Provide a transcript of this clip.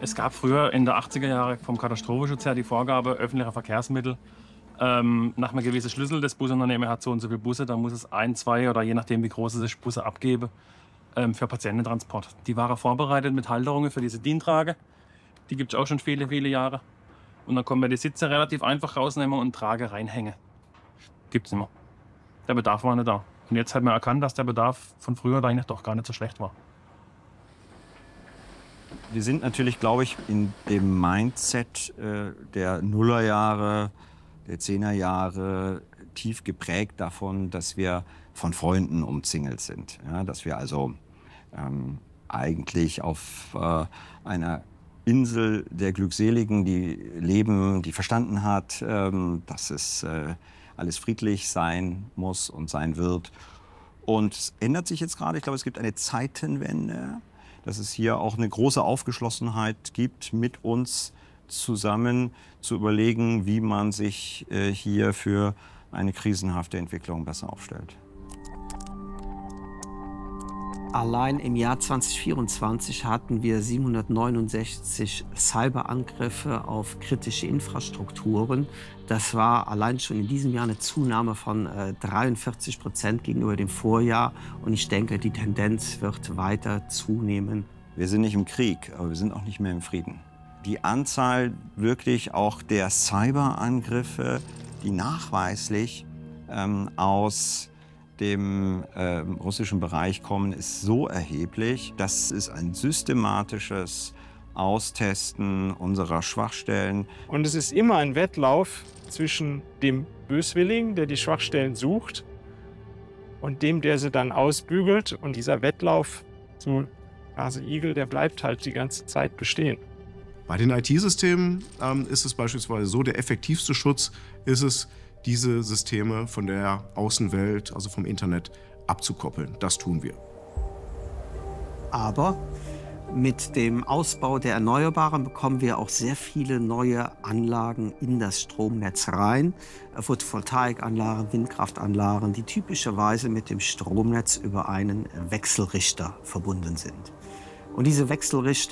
Es gab früher in der 80er Jahre vom Katastrophenschutz her die Vorgabe, öffentliche Verkehrsmittel nach einem gewissen Schlüssel, das Busunternehmen hat so und so viele Busse, da muss es ein, zwei oder je nachdem wie groß es ist, Busse abgeben für Patiententransport. Die waren vorbereitet mit Halterungen für diese Dientrage. Die gibt es auch schon viele, viele Jahre. Und dann können wir die Sitze relativ einfach rausnehmen und Trage reinhängen. Gibt's nicht mehr. Der Bedarf war nicht da. Und jetzt hat man erkannt, dass der Bedarf von früher eigentlich doch gar nicht so schlecht war. Wir sind natürlich, glaube ich, in dem Mindset der Nullerjahre, der Zehnerjahre tief geprägt davon, dass wir von Freunden umzingelt sind. Ja, dass wir also eigentlich auf einer Insel der Glückseligen, die leben, die verstanden hat, dass es alles friedlich sein muss und sein wird. Und es ändert sich jetzt gerade. Ich glaube, es gibt eine Zeitenwende, dass es hier auch eine große Aufgeschlossenheit gibt, mit uns zusammen zu überlegen, wie man sich hier für eine krisenhafte Entwicklung besser aufstellt. Allein im Jahr 2024 hatten wir 769 Cyberangriffe auf kritische Infrastrukturen. Das war allein schon in diesem Jahr eine Zunahme von 43% gegenüber dem Vorjahr. Und ich denke, die Tendenz wird weiter zunehmen. Wir sind nicht im Krieg, aber wir sind auch nicht mehr im Frieden. Die Anzahl wirklich auch der Cyberangriffe, die nachweislich aus dem russischen Bereich kommen, ist so erheblich, dass es ein systematisches Austesten unserer Schwachstellen. Und es ist immer ein Wettlauf zwischen dem Böswilligen, der die Schwachstellen sucht, und dem, der sie dann ausbügelt. Und dieser Wettlauf zu Hase Igel, der bleibt halt die ganze Zeit bestehen. Bei den IT-Systemen ist es beispielsweise so, der effektivste Schutz ist es, diese Systeme von der Außenwelt, also vom Internet, abzukoppeln. Das tun wir. Aber mit dem Ausbau der Erneuerbaren bekommen wir auch sehr viele neue Anlagen in das Stromnetz rein. Photovoltaikanlagen, Windkraftanlagen, die typischerweise mit dem Stromnetz über einen Wechselrichter verbunden sind. Und diese Wechselrichter